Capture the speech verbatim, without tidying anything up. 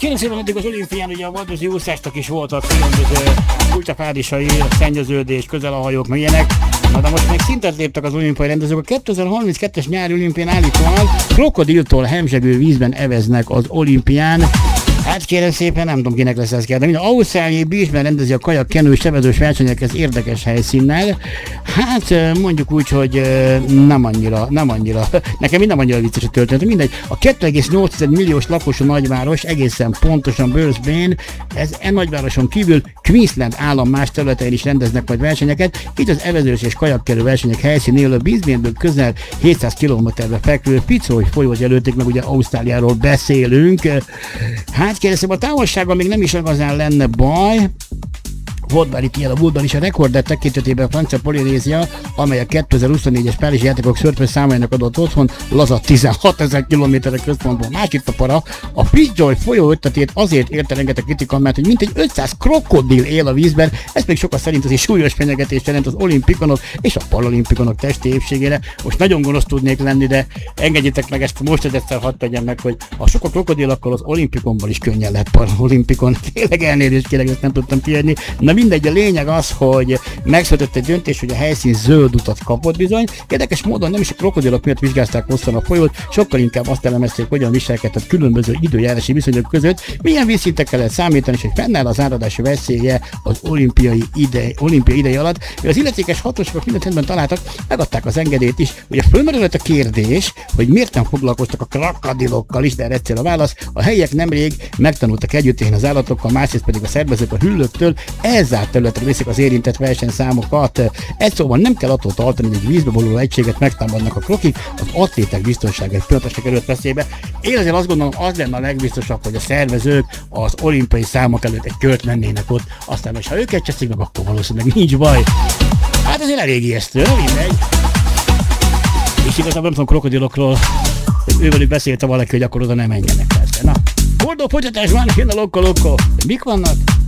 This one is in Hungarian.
Kérem szépen, eddig az olimpián ugye a vadőzi úszástak is voltak különböző kulcsafázisai, szennyeződés, közel a hajók, meg ilyenek. Na de most meg szintet léptek az olimpiai rendezők. A kétezer-harminckettes nyári olimpián állítóan krokodiltól hemzsegő vízben eveznek az olimpián. Hát kérem szépen, nem tudom kinek lesz ez kell, de minden ausztráliai Beachben rendezi a kajak kenő sebezős versenyekhez érdekes helyszínnel. Hát mondjuk úgy, hogy nem annyira, nem annyira, nekem mind nem annyira vicces a történet, mindegy. A két egész nyolc milliós lakosú nagyváros, egészen pontosan Brisbane, ez e nagyvároson kívül Queensland állam más területein is rendeznek majd versenyeket, így az evezős és kajakkerő versenyek helyszínéről a Brisbaneből közel hétszáz kilométerre fekvő Fitzroy folyóhoz jelölték meg, ugye Ausztráliáról beszélünk. Hát kérdezem, a távolsággal még nem is igazán lenne baj. Volt bár itt ilyen a múltban is a rekordet tekintetében a francia Polinézia, amely a kétezer-huszonnégyes Párizsi játékok szörfő számának adott otthon, laza tizenhatezer kilométerre központból. Másik a para, a Fitzroy folyó ötletét azért érte rengeteg kritika, mert hogy mintegy ötszáz krokodil él a vízben, ez még sokan szerint azért súlyos fenyegetést jelent az olimpikonok és a paralimpikonok testi épségére. Most nagyon gonosz tudnék lenni, de engedjétek meg ezt most egyszer hadd tegyem meg, hogy ha sok a krokodil, akkor az olimpikonból is könnyen lehet paralimpikon. Tényleg elnézést kérek, ezt nem tudtam kiadni. Na mindegy, a lényeg az, hogy megszületett egy döntés, hogy a helyszín zöld utat kapott bizony. Érdekes módon nem is a krokodilok miatt vizsgázták hosszan a folyót, sokkal inkább azt elemezték, hogyan viselkedett különböző időjárási viszonyok között, milyen vízszintekkel lehet számítani, és hogy fennáll az áradási veszélye az olimpiai ide, olimpia ideje alatt. Az illetékes hatóságok mindent rendben találtak, megadták az engedélyt is. Ugye fölmerült a kérdés, hogy miért nem foglalkoztak a krokodilokkal is, de erre egyszer a válasz. A helyiek nemrég megtanultak együtt élni az állatokkal, másrészt pedig a szervezők a hüllőktől elzárt területre viszik az érintett versenyszámokat. Egy szóval nem kell attól tartani, hogy egy vízbe boruló egységet megtámadnak a krokik, az atléták biztonsága egy pillanatosra került veszélybe. Én azért azt gondolom, az lenne a legbiztosabb, hogy a szervezők az olimpiai számok előtt egy kört mennének ott, aztán és ha őket cseszik meg, akkor valószínűleg nincs baj. Hát azért elég ijesztő, mindegy. És igazából nem tudom krokodilokról, hogy ővelük beszélte valaki, hogy akkor oda nem menjenek persze. Na, boldog folytatásban, jön a lokko-lokko. Mik vannak?